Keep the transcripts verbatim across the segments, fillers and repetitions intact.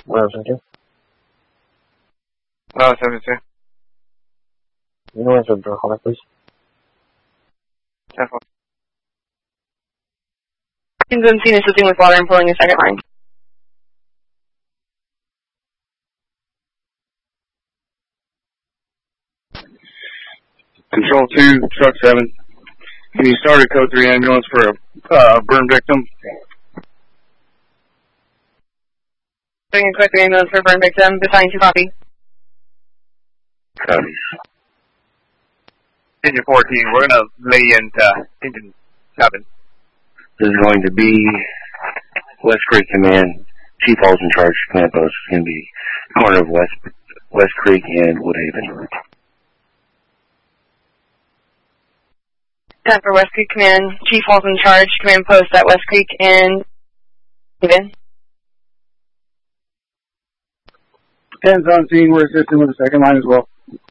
Well, seventy-two. Well, seventy-two. You know answer the call back, please. ten four. Encina assisting with water and pulling a second line. Control two, truck seven. Can you start a code three ambulance for a uh, burn victim? Doing a quick ambulance for burn victim. Deciding to copy. Copy. Engine fourteen, we're going to lay into engine seven. This is going to be West Creek Command. Chief Hall's in charge. Command post is going to be corner of West West Creek and Woodhaven. ten for West Creek Command. Chief Hall's in charge. Command post at West Creek and Woodhaven. ten's on scene. We're assisting with the second line as well.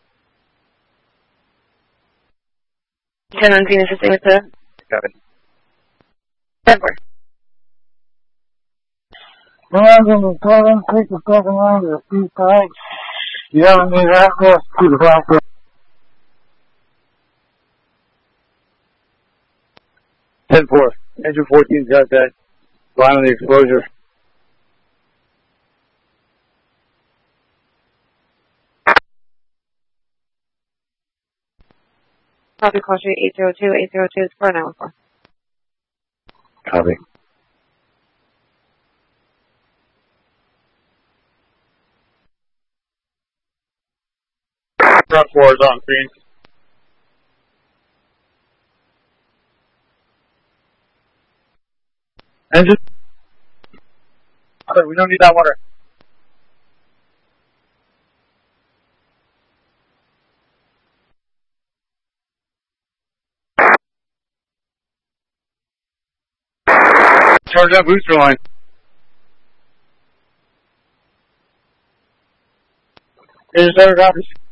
ten on scene assisting with the seven. ten four. Well, I'm going to tell them to take the second line to the speed side. You haven't made access to the back end. ten four. Engine fourteen's got that line on the exposure. Copy call street eight zero two, eight zero two is four nine one four. Copy. Truck four is on screen. Engine. We don't need that water. Charge that booster line. Here's our copies.